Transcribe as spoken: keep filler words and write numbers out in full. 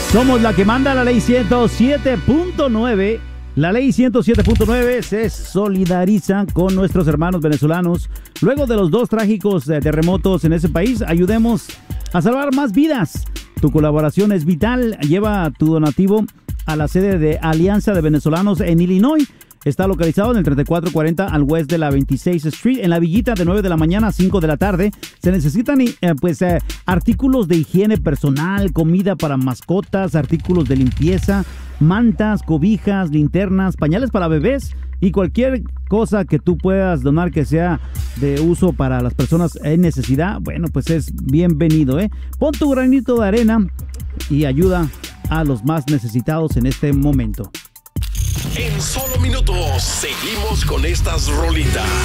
Somos la que manda la ley ciento siete punto nueve. La ley ciento siete punto nueve se solidariza con nuestros hermanos venezolanos. Luego de los dos trágicos eh, terremotos en ese país, ayudemos a salvar más vidas. Tu colaboración es vital. Lleva tu donativo a la sede de Alianza de Venezolanos en Illinois. Está localizado en el treinta y cuatro cuarenta al west de la veintiséis Street, en la villita, de nueve de la mañana a cinco de la tarde. Se necesitan eh, pues eh, artículos de higiene personal, comida para mascotas, artículos de limpieza, mantas, cobijas, linternas, pañales para bebés y cualquier cosa que tú puedas donar que sea de uso para las personas en necesidad. Bueno, pues es bienvenido, ¿eh? Pon tu granito de arena y ayuda a los más necesitados en este momento. En solo minutos seguimos con estas rolitas.